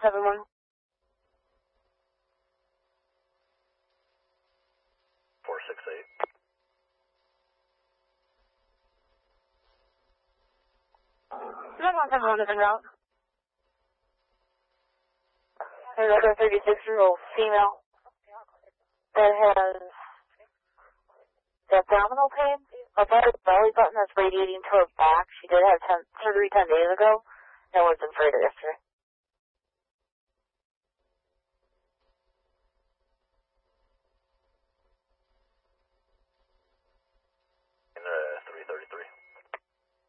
71. 468. 7171 is en route. There's a 36-year-old female that has abdominal pain above her belly button that's radiating to her back. She did have surgery 10 days ago and was in freighter yesterday. In 333.